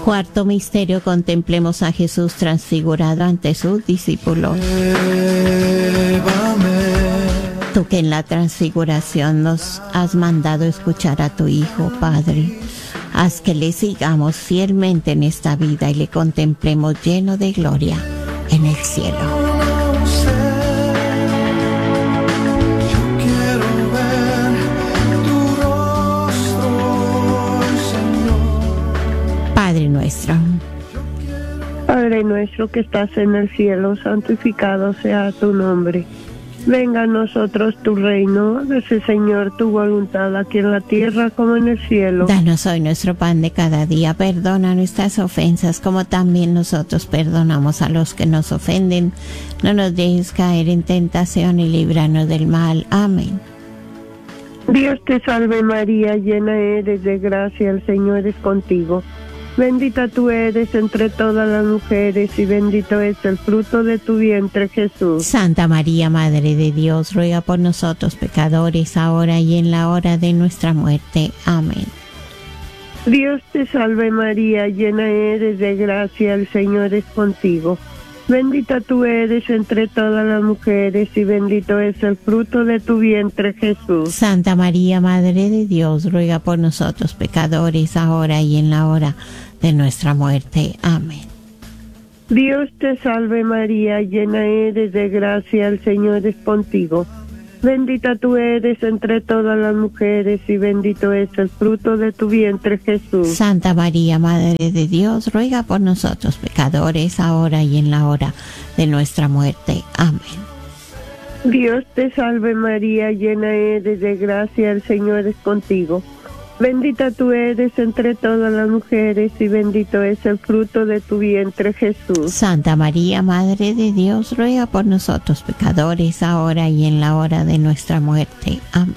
Cuarto misterio, contemplemos a Jesús transfigurado ante sus discípulos. Tú que en la transfiguración nos has mandado escuchar a tu Hijo, Padre, haz que le sigamos fielmente en esta vida y le contemplemos lleno de gloria en el cielo. Padre nuestro. Padre nuestro que estás en el cielo, santificado sea tu nombre. Venga a nosotros tu reino, hágase Señor tu voluntad aquí en la tierra como en el cielo. Danos hoy nuestro pan de cada día, perdona nuestras ofensas como también nosotros perdonamos a los que nos ofenden. No nos dejes caer en tentación y líbranos del mal. Amén. Dios te salve María, llena eres de gracia, el Señor es contigo. Bendita tú eres entre todas las mujeres y bendito es el fruto de tu vientre, Jesús. Santa María, Madre de Dios, ruega por nosotros pecadores, ahora y en la hora de nuestra muerte. Amén. Dios te salve María, llena eres de gracia, el Señor es contigo. Bendita tú eres entre todas las mujeres y bendito es el fruto de tu vientre, Jesús. Santa María, Madre de Dios, ruega por nosotros pecadores, ahora y en la hora de nuestra muerte. Amén. Dios te salve María, llena eres de gracia, el Señor es contigo. Bendita tú eres entre todas las mujeres y bendito es el fruto de tu vientre, Jesús. Santa María, Madre de Dios, ruega por nosotros pecadores, ahora y en la hora de nuestra muerte. Amén. Dios te salve María, llena eres de gracia, el Señor es contigo. Bendita tú eres entre todas las mujeres y bendito es el fruto de tu vientre, Jesús. Santa María, Madre de Dios, ruega por nosotros pecadores, ahora y en la hora de nuestra muerte. Amén.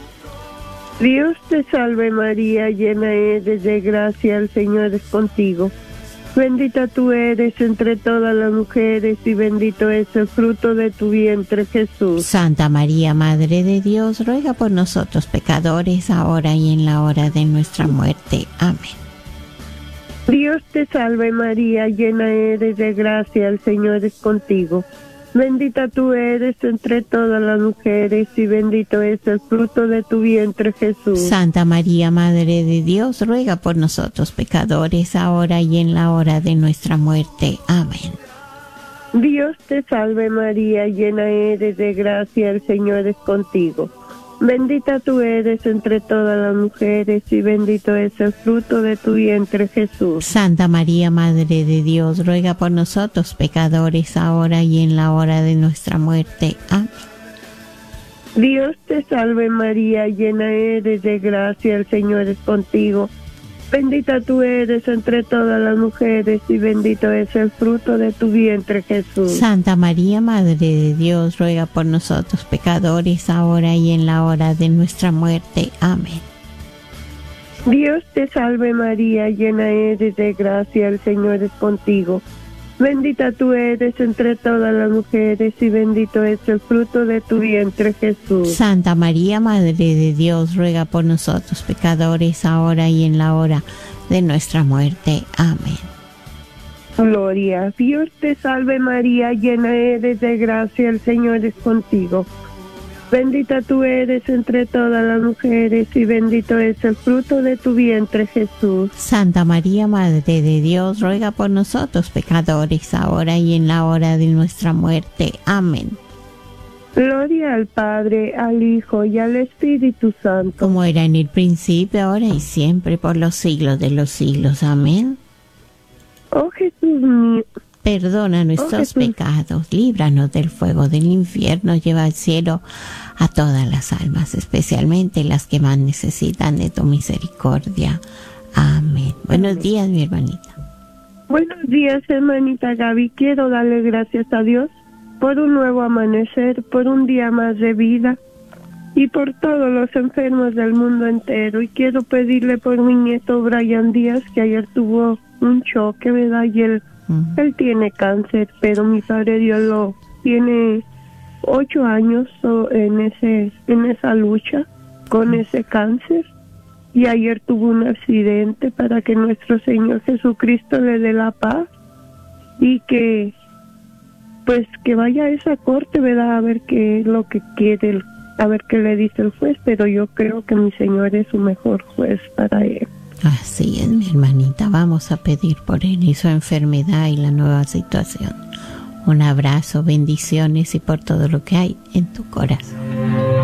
Dios te salve María, llena eres de gracia, el Señor es contigo. Bendita tú eres entre todas las mujeres y bendito es el fruto de tu vientre, Jesús. Santa María, Madre de Dios, ruega por nosotros pecadores, ahora y en la hora de nuestra muerte. Amén. Dios te salve María, llena eres de gracia, el Señor es contigo. Bendita tú eres entre todas las mujeres y bendito es el fruto de tu vientre, Jesús. Santa María, Madre de Dios, ruega por nosotros pecadores, ahora y en la hora de nuestra muerte. Amén. Dios te salve María, llena eres de gracia, el Señor es contigo. Bendita tú eres entre todas las mujeres y bendito es el fruto de tu vientre, Jesús. Santa María, Madre de Dios, ruega por nosotros pecadores, ahora y en la hora de nuestra muerte. Amén. Dios te salve María, llena eres de gracia, el Señor es contigo. Bendita tú eres entre todas las mujeres y bendito es el fruto de tu vientre, Jesús. Santa María, Madre de Dios, ruega por nosotros pecadores, ahora y en la hora de nuestra muerte. Amén. Dios te salve María, llena eres de gracia, el Señor es contigo. Bendita tú eres entre todas las mujeres y bendito es el fruto de tu vientre, Jesús. Santa María, Madre de Dios, ruega por nosotros pecadores, ahora y en la hora de nuestra muerte. Amén. Gloria. Dios te salve María, llena eres de gracia, el Señor es contigo. Bendita tú eres entre todas las mujeres y bendito es el fruto de tu vientre, Jesús. Santa María, Madre de Dios, ruega por nosotros pecadores, ahora y en la hora de nuestra muerte. Amén. Gloria al Padre, al Hijo y al Espíritu Santo. Como era en el principio, ahora y siempre, por los siglos de los siglos. Amén. Oh Jesús mío. Perdona nuestros pecados, líbranos del fuego del infierno, lleva al cielo a todas las almas, especialmente las que más necesitan de tu misericordia. Amén. Buenos días, mi hermanita. Buenos días, hermanita Gaby. Quiero darle gracias a Dios por un nuevo amanecer, por un día más de vida y por todos los enfermos del mundo entero. Y quiero pedirle por mi nieto Brian Díaz, que ayer tuvo un choque, ¿verdad? Y él tiene cáncer, pero mi Padre Dios lo tiene 8 años en esa lucha con ese cáncer. y ayer tuvo un accidente, para que nuestro Señor Jesucristo le dé la paz y que pues que vaya a esa corte, ¿verdad? A ver qué es lo que quiere, a ver qué le dice el juez, pero yo creo que mi Señor es su mejor juez para él. Así es, mi hermanita, vamos a pedir por él y su enfermedad y la nueva situación. Un abrazo, bendiciones y por todo lo que hay en tu corazón.